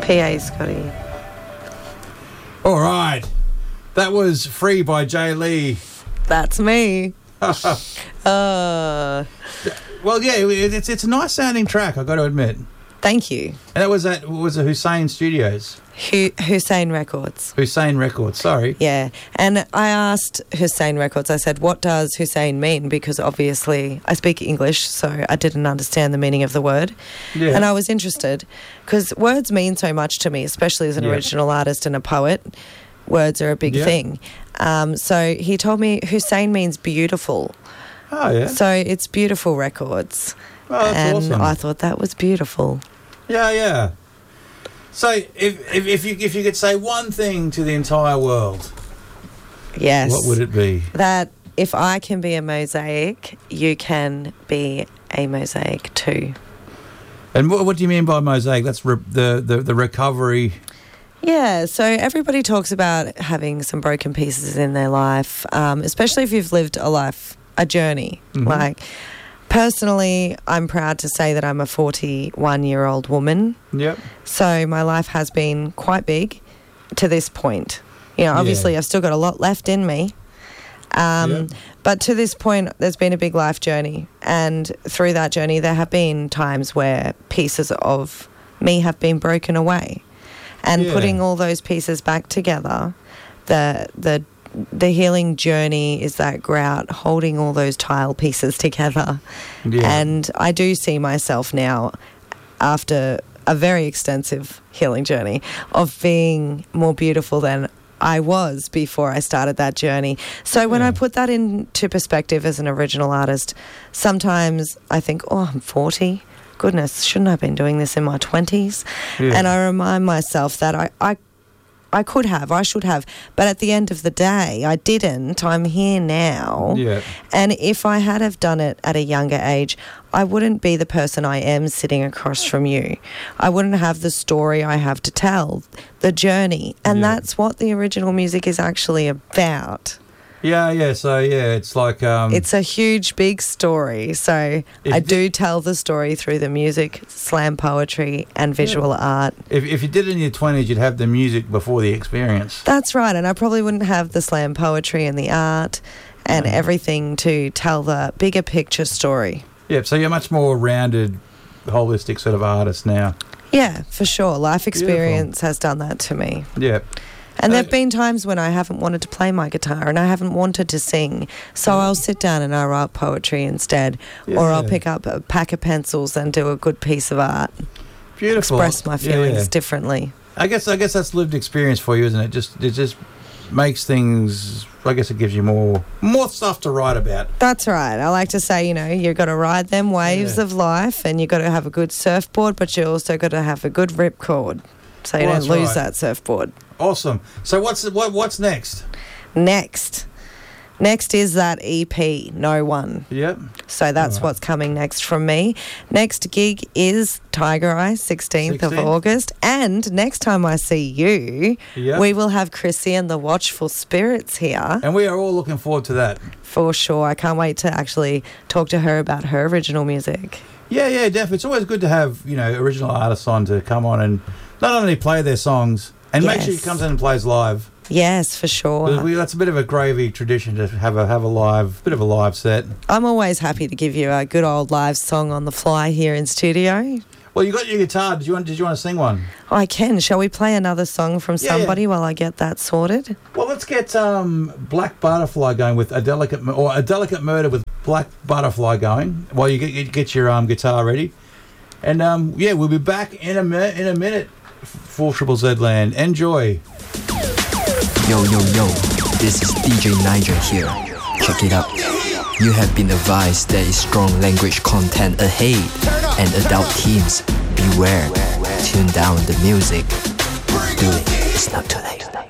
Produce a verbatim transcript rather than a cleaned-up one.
P A, Scotty. All right. That was Free by Jay Lee. That's me. uh, well, yeah, it, it's it's a nice sounding track, I've got to admit. Thank you. And that was at was it Hussein Studios? Hu- Hussein Records. Hussein Records, sorry. Yeah. And I asked Hussein Records, I said, what does Hussein mean? Because obviously I speak English, so I didn't understand the meaning of the word. Yeah. And I was interested because words mean so much to me, especially as an yeah. original artist and a poet. Words are a big yeah. thing. Um, so he told me Hussein means beautiful. Oh, yeah. So it's Beautiful Records. Oh, that's and awesome. I thought that was beautiful. Yeah, yeah. So if, if if you if you could say one thing to the entire world, yes, what would it be? That if I can be a mosaic, you can be a mosaic too. And what, what do you mean by mosaic? That's re- the, the the recovery. Yeah, so everybody talks about having some broken pieces in their life, um, especially if you've lived a life, a journey. Mm-hmm. Like, personally, I'm proud to say that I'm a forty-one-year-old woman. Yep. So my life has been quite big to this point. You know, obviously yeah. I've still got a lot left in me. Um, yep. But to this point, there's been a big life journey. And through that journey, there have been times where pieces of me have been broken away. And yeah. putting all those pieces back together, the the the healing journey is that grout holding all those tile pieces together. Yeah. And I do see myself now, after a very extensive healing journey, of being more beautiful than I was before I started that journey. So when yeah. I put that into perspective as an original artist, sometimes I think, oh, I'm forty. Goodness, shouldn't I have been doing this in my twenties? Yeah. And I remind myself that I, I I could have, I should have, but at the end of the day, I didn't. I'm here now. Yeah. And if I had have done it at a younger age, I wouldn't be the person I am sitting across from you. I wouldn't have the story I have to tell, the journey. And Yeah. that's what the original music is actually about. Yeah, yeah. So yeah, it's like um, It's a huge, big story. So If I you do tell the story through the music, slam poetry, and visual art. if if you did it in your twenties, you'd have the music before the experience. That's right. And I probably wouldn't have the slam poetry and the art and Mm. everything to tell the bigger picture story. Yeah. So you're much more rounded, holistic sort of artist now. Yeah, for sure. Life experience has done that to me. Yeah. And there Uh, have been times when I haven't wanted to play my guitar and I haven't wanted to sing. So I'll sit down and I'll write poetry instead. Or I'll Yeah. pick up a pack of pencils and do a good piece of art. Beautiful. Express my feelings Yeah. differently. I guess I guess that's lived experience for you, isn't it? Just it just makes things. I guess it gives you more more stuff to write about. That's right. I like to say, you know, you've got to ride them waves Yeah. of life and you've got to have a good surfboard, but you also got to have a good ripcord so you Well, don't that's lose right. that surfboard. Awesome. So what's what what's next? Next. Next is that E P, No One. Yep. So that's Alright. what's coming next from me. Next gig is Tiger Eye, sixteenth of sixteenth. August. And next time I see you, Yep. we will have Chrissy and the Watchful Spirits here And we are all looking forward to that. for sure. I can't wait to actually talk to her about her original music. Yeah, yeah, definitely. It's always good to have, you know, original artists on to come on and not only play their songs and make sure he Yes. comes in and plays live. Yes, for 'Cause sure. we, that's a bit of a gravy tradition to have a have a live bit of a live set. I'm always happy to give you a good old live song on the fly here in studio. Well, you got your guitar. Did you want? Did you want to sing one? I can. Shall we play another song from Yeah, somebody yeah. while I get that sorted? Well, let's get um, Black Butterfly going with a delicate Mur- or a delicate murder with Black Butterfly going while you get you get your um, guitar ready. And um, yeah, we'll be back in a minute. In a minute, for Triple Z Land. Enjoy. Yo, yo, yo, this is D J Niger here. Check it out. You have been advised there is strong language content ahead, and adult teens, beware. Tune down the music. Do it. It's not too late.